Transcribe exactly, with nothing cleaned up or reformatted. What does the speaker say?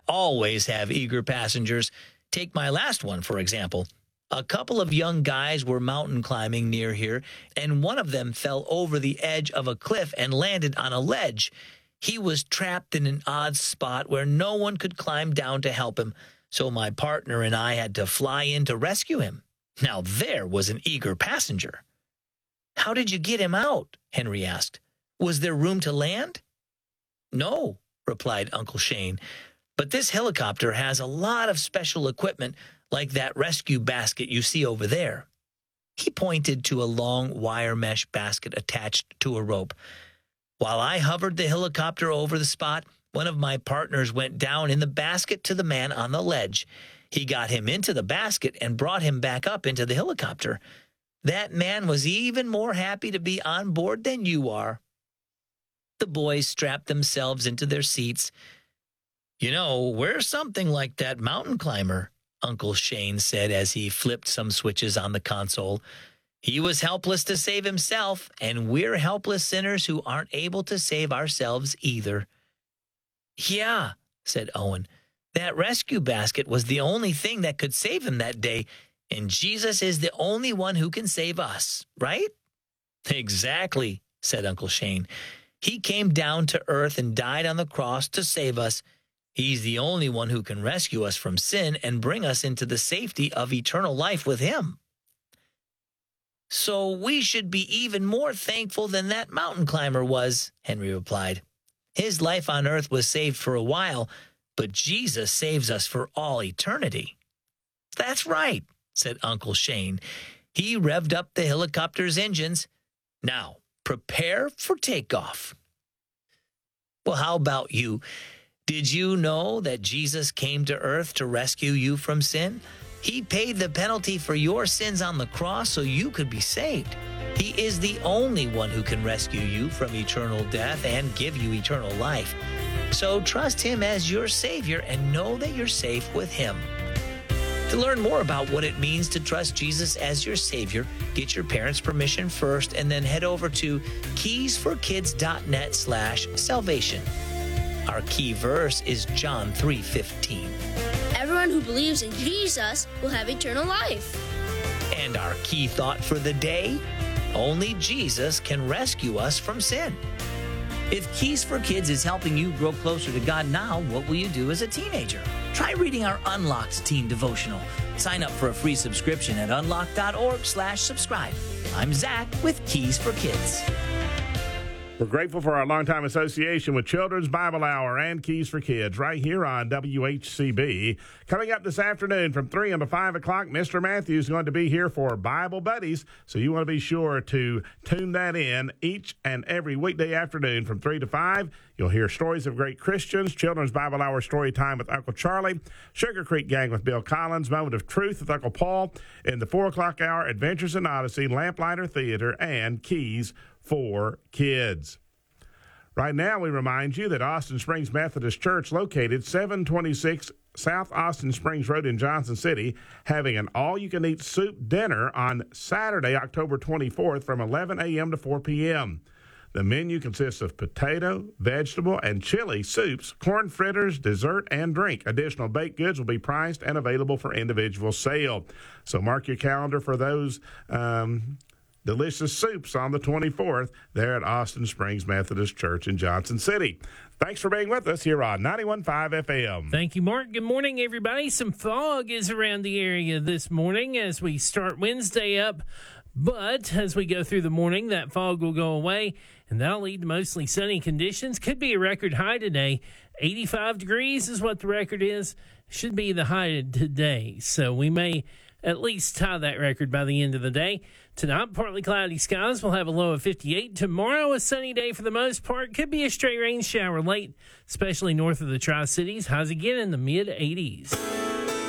always have eager passengers. Take my last one, for example. A couple of young guys were mountain climbing near here, and one of them fell over the edge of a cliff and landed on a ledge. He was trapped in an odd spot where no one could climb down to help him, so my partner and I had to fly in to rescue him. Now there was an eager passenger. "How did you get him out?" Henry asked. "Was there room to land?" "No," replied Uncle Shane, "but this helicopter has a lot of special equipment like that rescue basket you see over there." He pointed to a long wire mesh basket attached to a rope. While I hovered the helicopter over the spot, one of my partners went down in the basket to the man on the ledge. He got him into the basket and brought him back up into the helicopter. That man was even more happy to be on board than you are. The boys strapped themselves into their seats. "You know, we're something like that mountain climber," Uncle Shane said as he flipped some switches on the console. "He was helpless to save himself, and we're helpless sinners who aren't able to save ourselves either." "Yeah," said Owen, "that rescue basket was the only thing that could save him that day, and Jesus is the only one who can save us, right?" "Exactly," said Uncle Shane. "He came down to earth and died on the cross to save us. He's the only one who can rescue us from sin and bring us into the safety of eternal life with him." "So we should be even more thankful than that mountain climber was," Henry replied. "His life on earth was saved for a while, but Jesus saves us for all eternity." "That's right," said Uncle Shane. He revved up the helicopter's engines. "Now, prepare for takeoff." Well, how about you? Did you know that Jesus came to earth to rescue you from sin? He paid the penalty for your sins on the cross so you could be saved. He is the only one who can rescue you from eternal death and give you eternal life. So trust him as your Savior and know that you're safe with him. To learn more about what it means to trust Jesus as your Savior, get your parents' permission first and then head over to keysforkids.net slash salvation. Our key verse is John three fifteen. Everyone who believes in Jesus will have eternal life. And our key thought for the day, only Jesus can rescue us from sin. If Keys for Kids is helping you grow closer to God now, what will you do as a teenager? Try reading our Unlocked Teen Devotional. Sign up for a free subscription at unlocked.org slash subscribe. I'm Zach with Keys for Kids. We're grateful for our longtime association with Children's Bible Hour and Keys for Kids right here on W H C B. Coming up this afternoon from three until five o'clock, Mister Matthews is going to be here for Bible Buddies, so you want to be sure to tune that in each and every weekday afternoon from three to five. You'll hear stories of great Christians, Children's Bible Hour Story Time with Uncle Charlie, Sugar Creek Gang with Bill Collins, Moment of Truth with Uncle Paul, in the four o'clock hour, Adventures in Odyssey, Lamplighter Theater, and Keys for Kids. Right now, we remind you that Austin Springs Methodist Church, located seven twenty-six South Austin Springs Road in Johnson City, having an all-you-can-eat soup dinner on Saturday, October twenty-fourth from eleven a.m. to four p.m. The menu consists of potato, vegetable, and chili soups, corn fritters, dessert, and drink. Additional baked goods will be priced and available for individual sale. So mark your calendar for those um delicious soups on the twenty-fourth there at Austin Springs Methodist Church in Johnson City. Thanks for being with us here on ninety-one point five F M. Thank you, Mark. Good morning, everybody. Some fog is around the area this morning as we start Wednesday up. But as we go through the morning, that fog will go away, and that'll lead to mostly sunny conditions. Could be a record high today. eighty-five degrees is what the record is. Should be the high today. So we may at least tie that record by the end of the day. Tonight, partly cloudy skies. We'll have a low of fifty-eight. Tomorrow, a sunny day for the most part. Could be a stray rain shower late, especially north of the Tri-Cities. Highs again in the mid-eighties.